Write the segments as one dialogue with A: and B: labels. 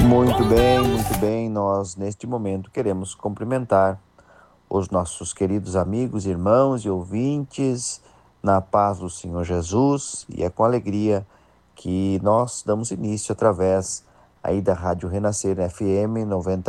A: Muito bem. Nós, neste momento, queremos cumprimentar os nossos queridos amigos, irmãos e ouvintes na paz do Senhor Jesus, e é com alegria que nós damos início através aí da Rádio Renascer FM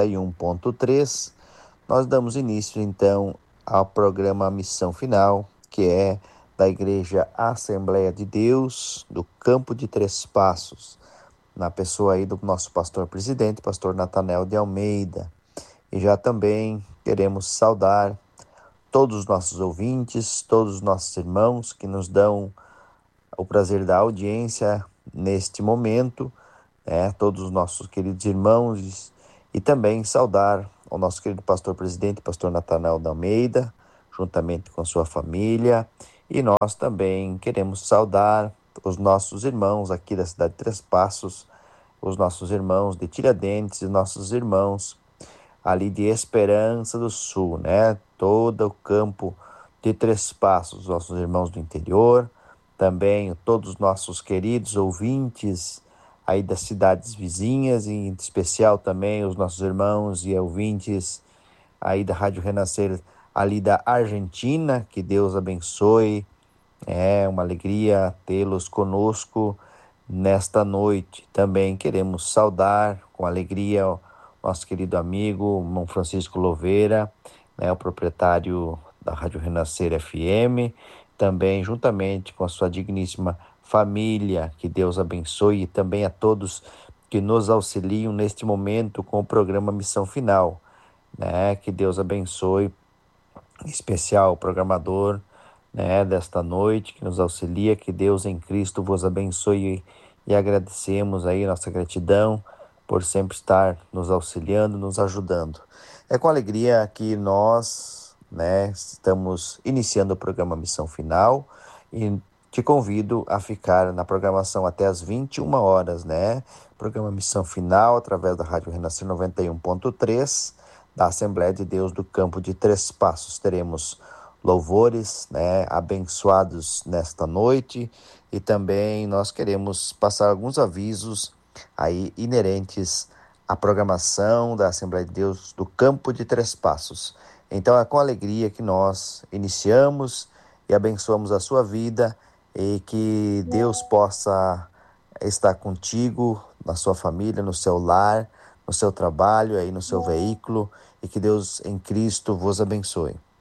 A: 91.3. Nós damos início então ao programa Missão Final, que é da Igreja Assembleia de Deus do Campo de Três Passos, na pessoa aí do nosso pastor presidente, pastor Natanael de Almeida. E já também queremos saudar todos os nossos ouvintes, todos os nossos irmãos que nos dão o prazer da audiência neste momento, todos os nossos queridos irmãos, e também saudar o nosso querido pastor presidente, pastor Natanael de Almeida, juntamente com sua família. E nós também queremos saudar os nossos irmãos aqui da cidade de Três Passos, os nossos irmãos de Tiradentes, os nossos irmãos ali de Esperança do Sul, todo o campo de Três Passos, os nossos irmãos do interior, também todos os nossos queridos ouvintes aí das cidades vizinhas, e em especial também os nossos irmãos e ouvintes aí da Rádio Renascer ali da Argentina. Que Deus abençoe. É uma alegria tê-los conosco nesta noite. Também queremos saudar com alegria o nosso querido amigo, irmão Francisco Louveira, o proprietário da Rádio Renascer FM, também juntamente com a sua digníssima família. Que Deus abençoe, e também a todos que nos auxiliam neste momento com o programa Missão Final. Que Deus abençoe, em especial o programador, desta noite, que nos auxilia. Que Deus em Cristo vos abençoe, e agradecemos aí nossa gratidão por sempre estar nos auxiliando, nos ajudando. É com alegria que nós, estamos iniciando o programa Missão Final, e te convido a ficar na programação até às 21 horas, Programa Missão Final, através da Rádio Renascer 91.3, da Assembleia de Deus do Campo de Três Passos. Teremos louvores, abençoados nesta noite, e também nós queremos passar alguns avisos aí inerentes à programação da Assembleia de Deus do Campo de Três Passos. Então é com alegria que nós iniciamos e abençoamos a sua vida, e que Deus possa estar contigo, na sua família, no seu lar, no seu trabalho, aí no seu veículo, e que Deus em Cristo vos abençoe.